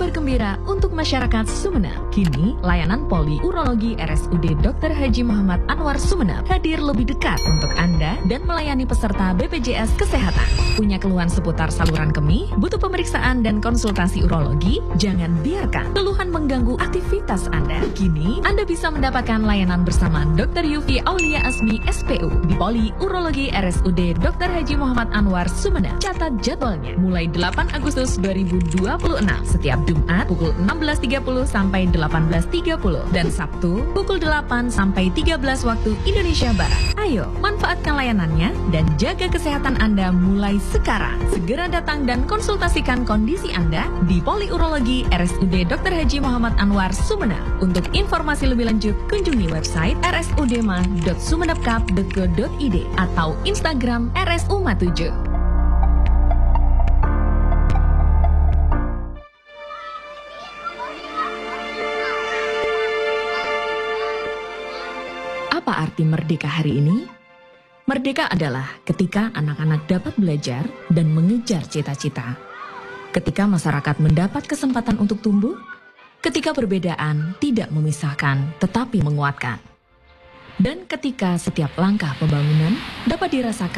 Kabar gembira untuk masyarakat Sumeneb. Kini, layanan poli urologi RSUD Dr. Haji Muhammad Anwar Sumeneb hadir lebih dekat untuk Anda dan melayani peserta BPJS Kesehatan. Punya keluhan seputar saluran kemih, butuh pemeriksaan dan konsultasi urologi? Jangan biarkan keluhan mengganggu aktivitas Anda. Kini, Anda bisa mendapatkan layanan bersama Dr. Yufi Aulia Asmi SPU di Poli Urologi RSUD Dr. Haji Muhammad Anwar Sumeneb. Catat jadwalnya mulai 8 Agustus 2026 setiap Jumat pukul 16.30 sampai 18.30 dan Sabtu pukul 8 sampai 13 waktu Indonesia Barat. Ayo, manfaatkan layanannya dan jaga kesehatan Anda mulai sekarang. Segera datang dan konsultasikan kondisi Anda di Poli Urologi RSUD Dr. Haji Muhammad Anwar Sumeneb. Untuk informasi lebih lanjut, kunjungi website rsudma.sumenebkap.go.id atau Instagram rsuma7. Apa arti merdeka hari ini? Merdeka adalah ketika anak-anak dapat belajar dan mengejar cita-cita. Ketika masyarakat mendapat kesempatan untuk tumbuh, ketika perbedaan tidak memisahkan tetapi menguatkan. Dan ketika setiap langkah pembangunan dapat dirasakan